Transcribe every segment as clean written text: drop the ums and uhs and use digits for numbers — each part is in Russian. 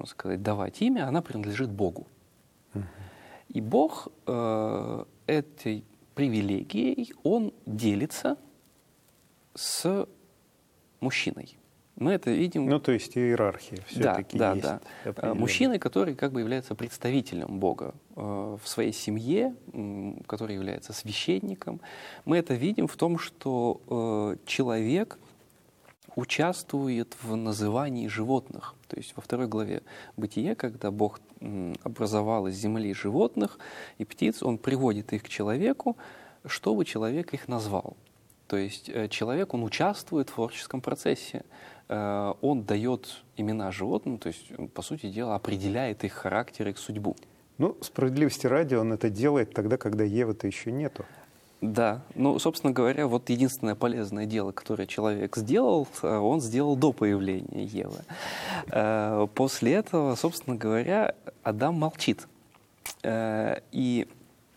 можно сказать, давать имя, она принадлежит Богу. И Бог этой привилегией, Он делится с мужчиной. Мы это видим... Ну, то есть иерархия все-таки есть. Да. Мужчиной, который как бы является представителем Бога в своей семье, который является священником. Мы это видим в том, что человек участвует в назывании животных. То есть во 2 главе Бытия, когда Бог образовал из земли животных и птиц, Он приводит их к человеку, чтобы человек их назвал. То есть человек, он участвует в творческом процессе, он дает имена животным, то есть, по сути дела, определяет их характер, их судьбу. Ну, справедливости ради, он это делает тогда, когда Евы-то еще нету. Да, ну, собственно говоря, вот единственное полезное дело, которое человек сделал, он сделал до появления Евы. После этого, собственно говоря, Адам молчит. И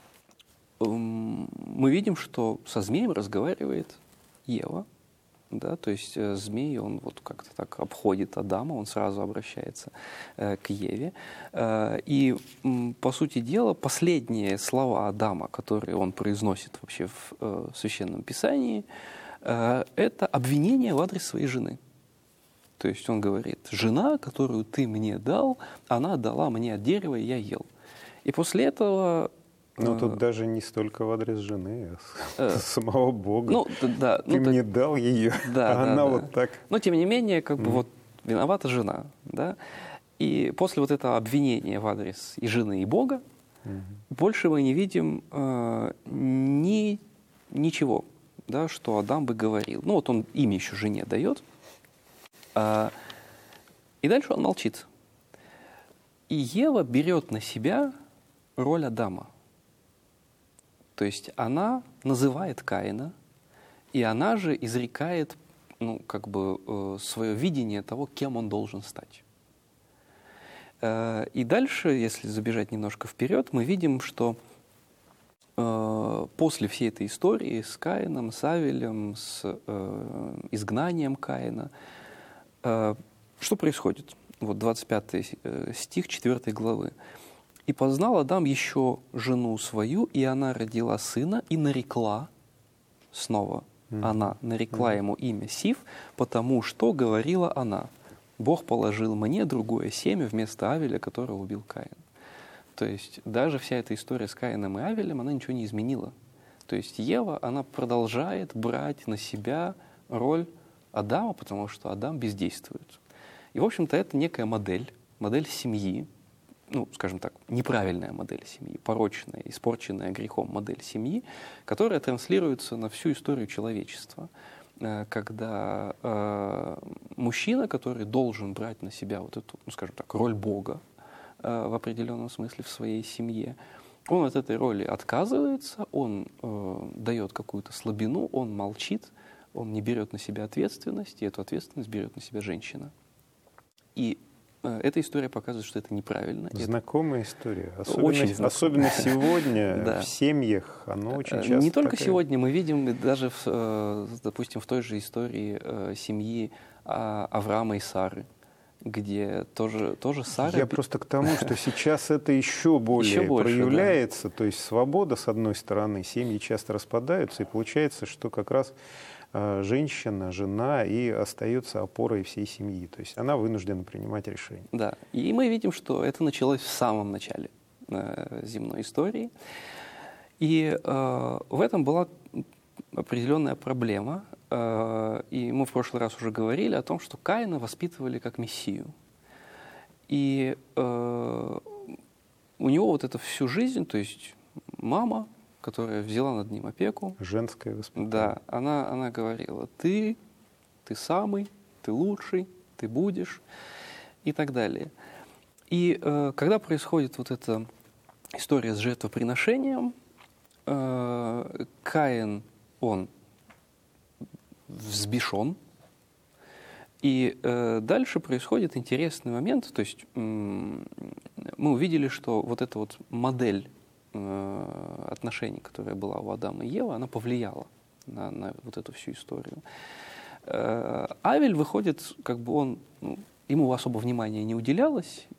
мы видим, что со змеем разговаривает Ева. Да, то есть змей, он вот как-то так обходит Адама, он сразу обращается к Еве. И, по сути дела, последние слова Адама, которые он произносит вообще в Священном Писании, это обвинение в адрес своей жены. То есть он говорит: «Жена, которую ты мне дал, она дала мне от дерева, и я ел». И после этого... Ну, тут даже не столько в адрес жены, а самого Бога. Ну, да, ты мне дал ее, а она вот так. Но, тем не менее, как бы вот виновата жена. Да? И после вот этого обвинения в адрес и жены, и Бога, больше мы не видим ничего, да, что Адам бы говорил. Ну, вот он имя еще жене дает, и дальше он молчит. И Ева берет на себя роль Адама. То есть она называет Каина, и она же изрекает, ну, как бы, свое видение того, кем он должен стать. И дальше, если забежать немножко вперед, мы видим, что после всей этой истории с Каином, с Авелем, с изгнанием Каина, что происходит? Вот 25 стих 4 главы. «И познал Адам еще жену свою, и она родила сына, и нарекла», снова она нарекла ему имя Сиф, потому что говорила она: «Бог положил мне другое семя вместо Авеля, которого убил Каин». То есть даже вся эта история с Каином и Авелем, она ничего не изменила. То есть Ева, она продолжает брать на себя роль Адама, потому что Адам бездействует. И, в общем-то, это некая модель семьи, ну, скажем так, неправильная модель семьи, порочная, испорченная грехом модель семьи, которая транслируется на всю историю человечества, когда мужчина, который должен брать на себя вот эту, ну, скажем так, роль Бога в определенном смысле в своей семье, он от этой роли отказывается, он дает какую-то слабину, он молчит, он не берет на себя ответственность, и эту ответственность берет на себя женщина. И эта история показывает, что это неправильно. Знакомая история. Особенно сегодня в семьях оно очень часто. Не только сегодня, мы видим даже, допустим, в той же истории семьи Авраама и Сары, где тоже Сара... Я просто к тому, что сейчас это еще больше проявляется. Да. То есть свобода, с одной стороны, семьи часто распадаются, и получается, что как раз женщина, жена и остается опорой всей семьи. То есть она вынуждена принимать решения. Да, и мы видим, что это началось в самом начале земной истории. И в этом была определенная проблема. И мы в прошлый раз уже говорили о том, что Каина воспитывали как мессию. И у него вот это всю жизнь, то есть мама, которая взяла над ним опеку. Женское воспитание. Да, она говорила: ты самый, ты лучший, ты будешь, и так далее. И когда происходит вот эта история с жертвоприношением, Каин, он взбешен, и дальше происходит интересный момент, то есть мы увидели, что вот эта вот модель отношений, которая была у Адама и Евы, она повлияла на вот эту всю историю. Авель выходит, как бы он, ему особо внимания не уделялось,